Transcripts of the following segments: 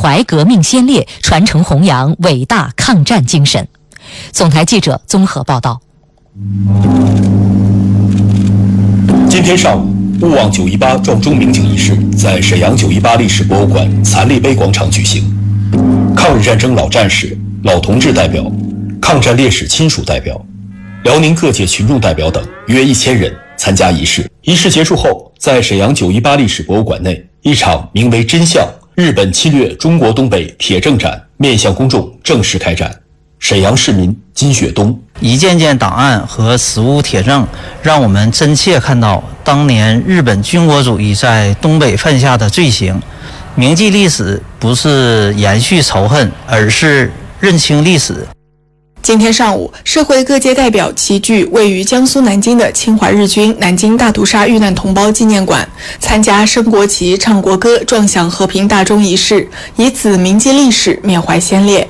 怀革命先烈，传承弘扬伟大抗战精神。总台记者综合报道。 今天上午，勿忘918撞钟鸣景仪式在沈阳918历史博物馆残立碑广场举行。抗日战争老战士、老同志代表、抗战烈士亲属代表、辽宁各界群众代表等约1000人参加仪式。仪式结束后，在沈阳918历史博物馆内，一场名为“真相：日本侵略中国东北”铁证展面向公众正式开展。沈阳市民金雪东： 一件件档案和实物铁证，让我们真切看到当年日本军国主义在东北犯下的罪行。铭记历史不是延续仇恨，而是认清历史。 今天上午，社会各界代表齐聚位于江苏南京的侵华日军南京大屠杀遇难同胞纪念馆，参加升国旗、唱国歌、撞响和平大钟仪式，以此铭记历史，缅怀先烈。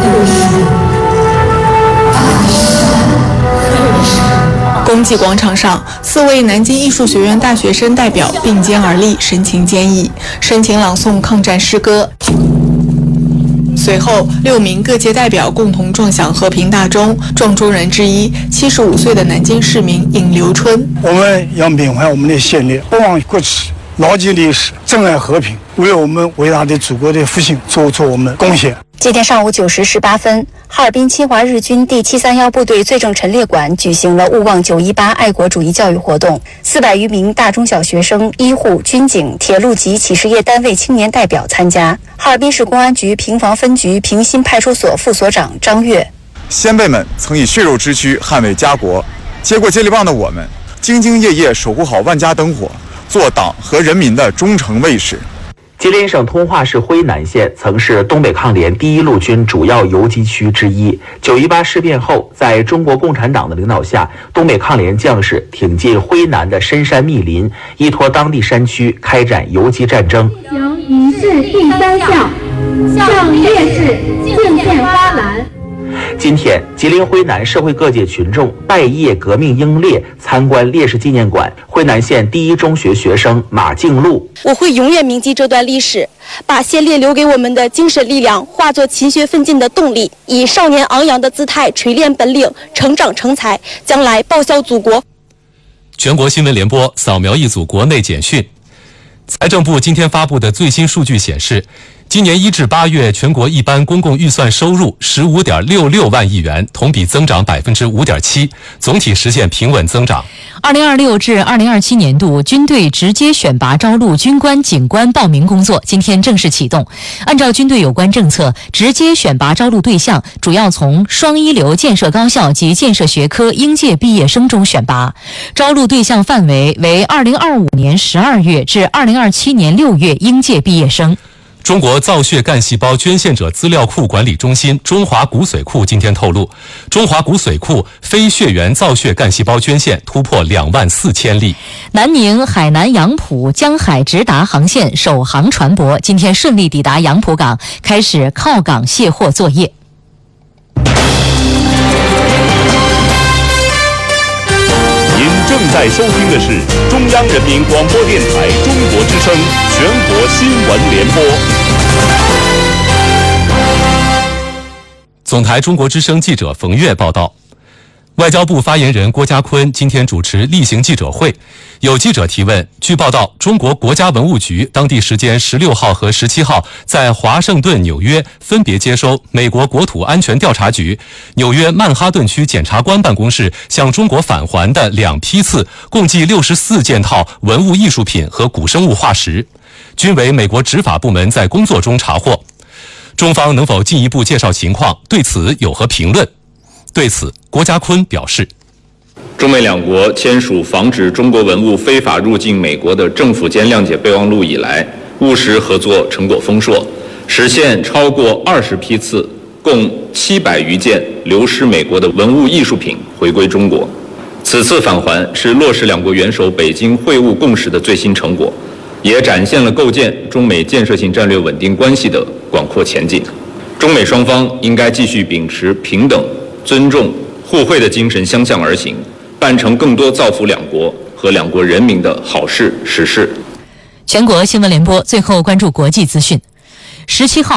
公祭广场上，4位南京艺术学院大学生代表并肩而立，神情坚毅，深情朗诵抗战诗歌。随后，6名各界代表共同撞响和平大钟，撞钟人之一，75岁的南京市民尹留春。 我们要缅怀我们的先烈，不忘国耻，牢记历史，珍爱和平，为我们伟大的祖国的复兴做出我们的贡献。 今天上午9时18分，哈尔滨侵华日军第731部队罪证陈列馆举行了勿忘918爱国主义教育活动，400余名大中小学生、医护、军警、铁路及企事业单位青年代表参加。哈尔滨市公安局平房分局平新派出所副所长张跃： 先辈们曾以血肉之躯捍卫家国，接过接力棒的我们，兢兢业业守护好万家灯火，做党和人民的忠诚卫士。 吉林省通化市辉南县曾是东北抗联第1路军主要游击区之一。918事变后，在中国共产党的领导下，东北抗联将士挺进辉南的深山密林，依托当地山区开展游击战争。 行仪式第3项，向烈士敬献花篮。 今天，吉林辉南社会各界群众拜谒革命英烈，参观烈士纪念馆。辉南县第1中学学生马静露： 我会永远铭记这段历史，把先烈留给我们的精神力量化作勤学奋进的动力，以少年昂扬的姿态锤炼本领，成长成才，将来报效祖国。 全国新闻联播扫描一组国内简讯。财政部今天发布的最新数据显示，今年1至8月全国一般公共预算收入15.66万亿元，同比增长5.7%，总体实现平稳增长。 2026至2027年度军队直接选拔招录军官、警官报名工作今天正式启动。按照军队有关政策，直接选拔招录对象主要从双一流建设高校及建设学科应届毕业生中选拔，招录对象范围为2025年12月至2027年6月应届毕业生。 中国造血干细胞捐献者资料库管理中心中华骨髓库今天透露，中华骨髓库非血缘造血干细胞捐献突破24000例。 南宁海南杨浦江海直达航线首航船舶今天顺利抵达杨浦港，开始靠港卸货作业。 您正在收听的是中央人民广播电台中国之声全国新闻联播。 总台中国之声记者冯月报道，外交部发言人郭家坤今天主持例行记者会，有记者提问。据报道，中国国家文物局当地时间16号和17号在华盛顿、纽约分别接收美国国土安全调查局、纽约曼哈顿区检察官办公室向中国返还的2批次，共计64件套文物艺术品和古生物化石，均为美国执法部门在工作中查获。中方能否进一步介绍情况，对此有何评论？对此，郭家坤表示， 中美两国签署防止中国文物非法入境美国的政府间谅解备忘录以来，务实合作成果丰硕，实现超过20批次，共700余件流失美国的文物艺术品回归中国。此次返还是落实两国元首北京会晤共识的最新成果，也展现了构建中美建设性战略稳定关系的广阔前景。中美双方应该继续秉持平等、尊重、互惠的精神相向而行，办成更多造福两国和两国人民的好事实事。 全国新闻联播最后关注国际资讯。17号